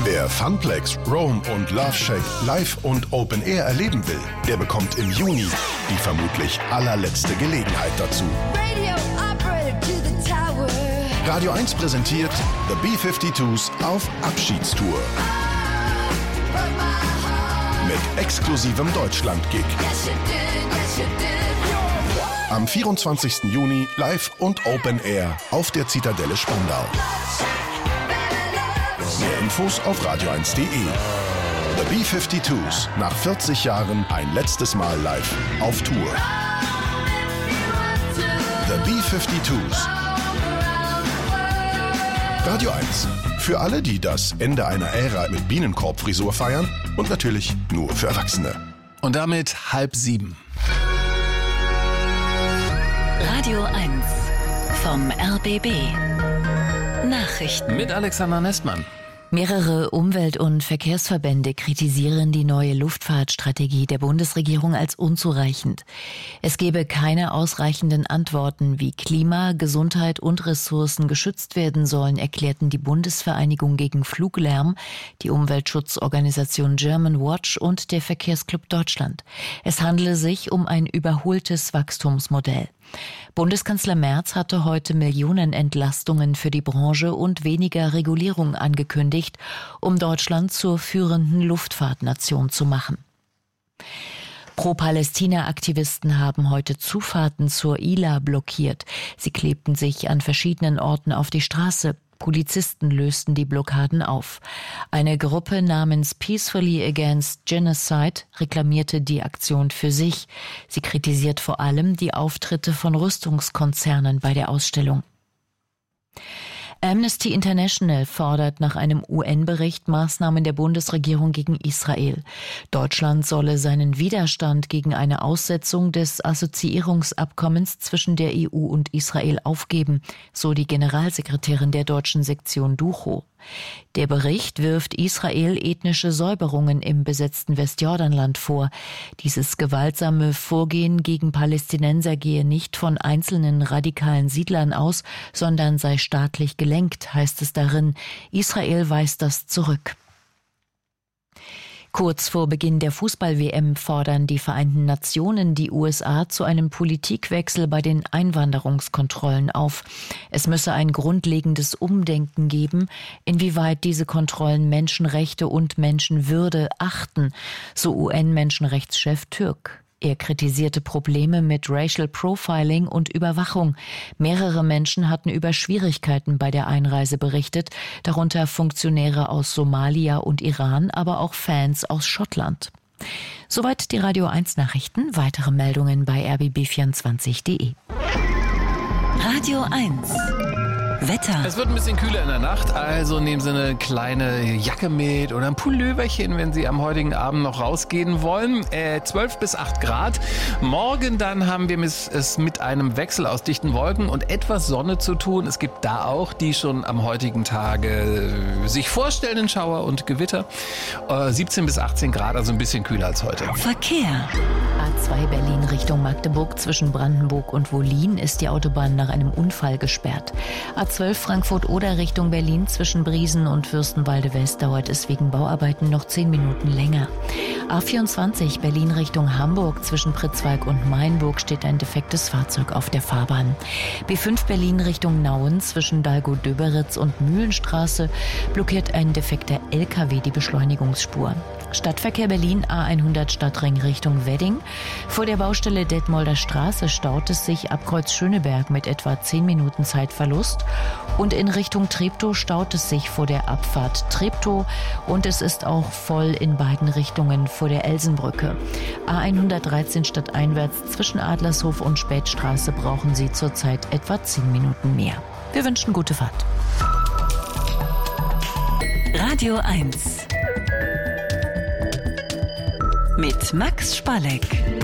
Wer Funplex, Rome und Love Shack live und Open Air erleben will, der bekommt im Juni die vermutlich allerletzte Gelegenheit dazu. Radio 1 präsentiert The B-52s auf Abschiedstour. Mit exklusivem Deutschland-Gig. Am 24. Juni live und Open Air auf der Zitadelle Spandau. Mehr Infos auf radio1.de. The B-52s, nach 40 Jahren ein letztes Mal live auf Tour. The B-52s. Radio 1. Für alle, die das Ende einer Ära mit Bienenkorbfrisur feiern und natürlich nur für Erwachsene. Und damit 6:30. Radio 1 vom RBB. Nachrichten Mit Alexander Nestmann. Mehrere Umwelt- und Verkehrsverbände kritisieren die neue Luftfahrtstrategie der Bundesregierung als unzureichend. Es gebe keine ausreichenden Antworten, wie Klima, Gesundheit und Ressourcen geschützt werden sollen, erklärten die Bundesvereinigung gegen Fluglärm, die Umweltschutzorganisation German Watch und der Verkehrsclub Deutschland. Es handele sich um ein überholtes Wachstumsmodell. Bundeskanzler Merz hatte heute Millionenentlastungen für die Branche und weniger Regulierung angekündigt, um Deutschland zur führenden Luftfahrtnation zu machen. Pro-Palästina-Aktivisten haben heute Zufahrten zur ILA blockiert. Sie klebten sich an verschiedenen Orten auf die Straße. Polizisten lösten die Blockaden auf. Eine Gruppe namens Peacefully Against Genocide reklamierte die Aktion für sich. Sie kritisiert vor allem die Auftritte von Rüstungskonzernen bei der Ausstellung. Amnesty International fordert nach einem UN-Bericht Maßnahmen der Bundesregierung gegen Israel. Deutschland solle seinen Widerstand gegen eine Aussetzung des Assoziierungsabkommens zwischen der EU und Israel aufgeben, so die Generalsekretärin der deutschen Sektion DUCHO. Der Bericht wirft Israel ethnische Säuberungen im besetzten Westjordanland vor. Dieses gewaltsame Vorgehen gegen Palästinenser gehe nicht von einzelnen radikalen Siedlern aus, sondern sei staatlich gelenkt, heißt es darin. Israel weist das zurück. Kurz vor Beginn der Fußball-WM fordern die Vereinten Nationen die USA zu einem Politikwechsel bei den Einwanderungskontrollen auf. Es müsse ein grundlegendes Umdenken geben, inwieweit diese Kontrollen Menschenrechte und Menschenwürde achten, so UN-Menschenrechtschef Türk. Er kritisierte Probleme mit Racial Profiling und Überwachung. Mehrere Menschen hatten über Schwierigkeiten bei der Einreise berichtet, darunter Funktionäre aus Somalia und Iran, aber auch Fans aus Schottland. Soweit die Radio 1 Nachrichten. Weitere Meldungen bei rbb24.de. Radio 1 Wetter. Es wird ein bisschen kühler in der Nacht, also nehmen Sie eine kleine Jacke mit oder ein Pulloverchen, wenn Sie am heutigen Abend noch rausgehen wollen. 12 bis 8 Grad. Morgen dann haben wir es mit einem Wechsel aus dichten Wolken und etwas Sonne zu tun. Es gibt da auch die schon am heutigen Tage sich vorstellenden Schauer und Gewitter. 17 bis 18 Grad, also ein bisschen kühler als heute. Verkehr. A2 Berlin Richtung Magdeburg zwischen Brandenburg und Wollin ist die Autobahn nach einem Unfall gesperrt. A12 Frankfurt-Oder Richtung Berlin zwischen Briesen und Fürstenwalde-West dauert es wegen Bauarbeiten noch 10 Minuten länger. A24 Berlin Richtung Hamburg zwischen Pritzwalk und Mainburg steht ein defektes Fahrzeug auf der Fahrbahn. B5 Berlin Richtung Nauen zwischen Dalgow-Döberitz und Mühlenstraße blockiert ein defekter LKW die Beschleunigungsspur. Stadtverkehr Berlin A100 Stadtring Richtung Wedding. Vor der Baustelle Detmolder Straße staut es sich ab Kreuz Schöneberg mit etwa 10 Minuten Zeitverlust. Und in Richtung Treptow staut es sich vor der Abfahrt Treptow. Und es ist auch voll in beiden Richtungen vor der Elsenbrücke. A113 stadteinwärts zwischen Adlershof und Spätstraße brauchen Sie zurzeit etwa 10 Minuten mehr. Wir wünschen gute Fahrt. Radio 1 mit Max Spalleck.